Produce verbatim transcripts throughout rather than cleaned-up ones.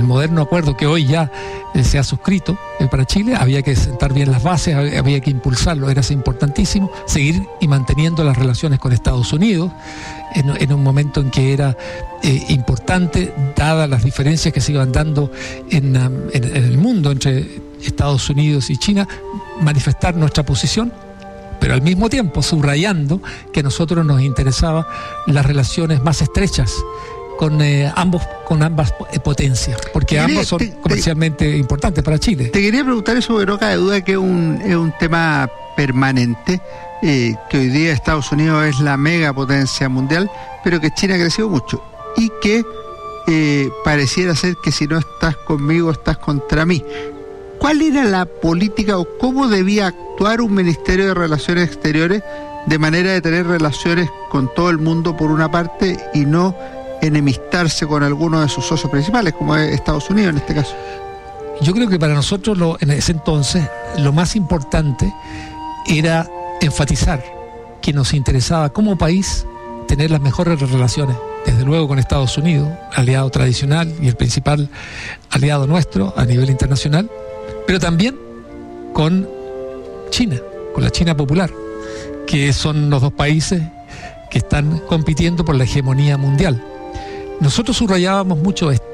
moderno acuerdo que hoy ya eh, se ha suscrito eh, para Chile, había que sentar bien las bases, había que impulsarlo, era importantísimo, seguir y manteniendo las relaciones con Estados Unidos, en, en un momento en que era eh, importante, dadas las diferencias que se iban dando en, um, en, en el mundo entre Estados Unidos y China, manifestar nuestra posición, pero al mismo tiempo subrayando que a nosotros nos interesaba las relaciones más estrechas con eh, ambos con ambas potencias, porque quería, ambos son te, comercialmente te, importantes para Chile. Te quería preguntar eso, porque no cabe duda que es un, es un tema permanente, eh, que hoy día Estados Unidos es la megapotencia mundial, pero que China ha crecido mucho y que eh, pareciera ser que si no estás conmigo, estás contra mí. ¿Cuál era la política o cómo debía actuar un Ministerio de Relaciones Exteriores de manera de tener relaciones con todo el mundo por una parte y no enemistarse con alguno de sus socios principales, como es Estados Unidos en este caso? Yo creo que para nosotros lo, en ese entonces lo más importante era enfatizar que nos interesaba como país tener las mejores relaciones, desde luego con Estados Unidos, aliado tradicional y el principal aliado nuestro a nivel internacional, pero también con China, con la China popular, que son los dos países que están compitiendo por la hegemonía mundial. Nosotros subrayábamos mucho esto,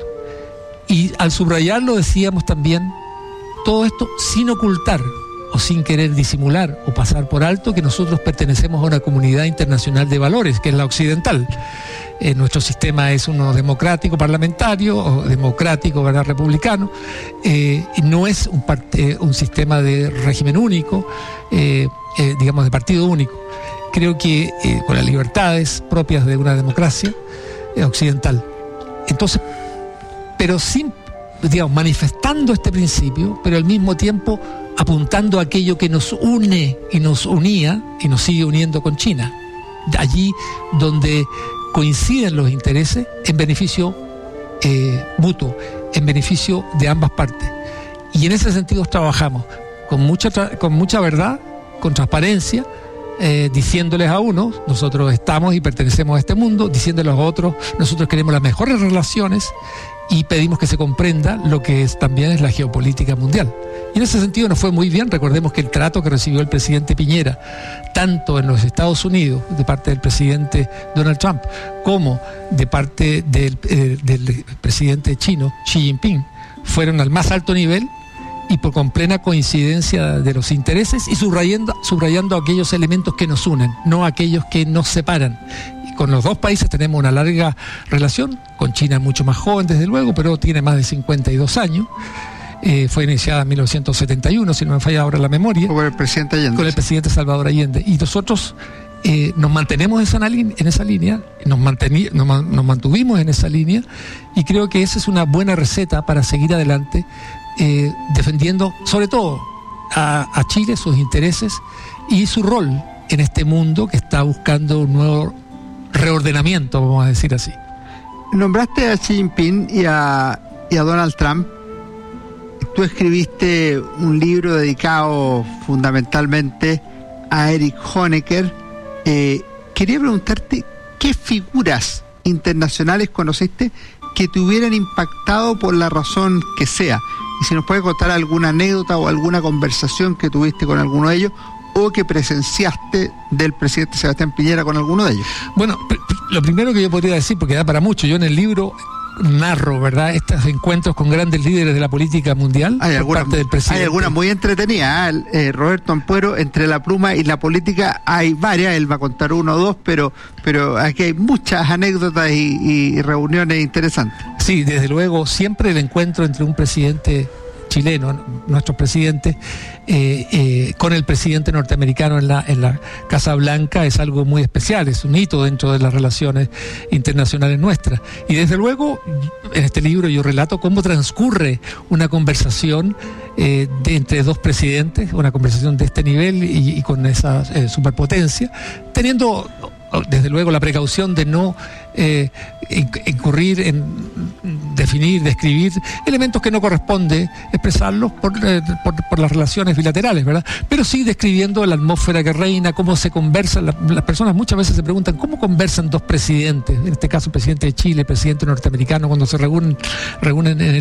y al subrayarlo decíamos también todo esto sin ocultar o sin querer disimular o pasar por alto que nosotros pertenecemos a una comunidad internacional de valores, que es la occidental. Eh, nuestro sistema es uno democrático parlamentario o democrático, ¿verdad?, republicano, eh, no es un, parte, un sistema de régimen único, eh, eh, digamos de partido único. Creo que eh, con las libertades propias de una democracia eh, occidental. Entonces, pero sin, digamos, manifestando este principio, pero al mismo tiempo apuntando a aquello que nos une y nos unía y nos sigue uniendo con China. Allí donde coinciden los intereses en beneficio eh, mutuo, en beneficio de ambas partes. Y en ese sentido trabajamos con mucha, tra- con mucha verdad, con transparencia, eh, diciéndoles a unos, nosotros estamos y pertenecemos a este mundo, diciéndoles a otros, nosotros queremos las mejores relaciones y pedimos que se comprenda lo que es, también es la geopolítica mundial. Y en ese sentido nos fue muy bien. Recordemos que el trato que recibió el presidente Piñera, tanto en los Estados Unidos, de parte del presidente Donald Trump, como de parte del, eh, del presidente chino, Xi Jinping, fueron al más alto nivel y por, con plena coincidencia de los intereses y subrayando, subrayando aquellos elementos que nos unen, no aquellos que nos separan. Con los dos países tenemos una larga relación, con China mucho más joven desde luego, pero tiene más de cincuenta y dos años. Eh, fue iniciada en mil novecientos setenta y uno, si no me falla ahora la memoria. Con el presidente Allende. Con el presidente Salvador Allende. Y nosotros eh, nos mantenemos en esa, en esa línea, nos, mantení, nos, nos mantuvimos en esa línea, y creo que esa es una buena receta para seguir adelante, eh, defendiendo sobre todo a, a Chile, sus intereses y su rol en este mundo que está buscando un nuevo reordenamiento, vamos a decir así. Nombraste a Xi Jinping y a, y a Donald Trump. Tú escribiste un libro dedicado fundamentalmente a Erich Honecker. Eh, quería preguntarte, ¿qué figuras internacionales conociste que te hubieran impactado por la razón que sea? Y si nos puedes contar alguna anécdota o alguna conversación que tuviste con alguno de ellos, o que presenciaste del presidente Sebastián Piñera con alguno de ellos. Bueno, lo primero que yo podría decir, porque da para mucho, yo en el libro narro, ¿verdad?, estos encuentros con grandes líderes de la política mundial hay por alguna, parte del presidente. Hay algunas muy entretenidas, ¿eh? eh, Roberto Ampuero, entre la pluma y la política hay varias, él va a contar uno o dos, pero, pero aquí hay muchas anécdotas y, y reuniones interesantes. Sí, desde luego, siempre el encuentro entre un presidente chileno, nuestro presidente, eh, eh, con el presidente norteamericano en la, en la Casa Blanca es algo muy especial, es un hito dentro de las relaciones internacionales nuestras. Y desde luego, en este libro yo relato cómo transcurre una conversación eh, de, entre dos presidentes, una conversación de este nivel y, y con esa eh, superpotencia, teniendo desde luego la precaución de no eh, incurrir en definir, describir elementos que no corresponde expresarlos por, eh, por, por las relaciones bilaterales, ¿verdad? Pero sí describiendo la atmósfera que reina, cómo se conversa. La, las personas muchas veces se preguntan cómo conversan dos presidentes, en este caso el presidente de Chile, el presidente norteamericano, cuando se reúnen, reúnen en el